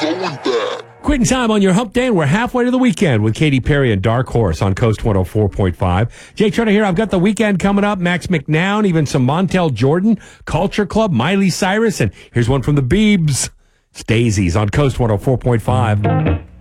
Quitting time on your hump day, and we're halfway to the weekend with Katy Perry and Dark Horse on Coast 104.5. Jay Trotter here. I've got the weekend coming up. Max McNown, even some Montel Jordan, Culture Club, Miley Cyrus, and here's one from the Biebs. Stasies on Coast 104.5.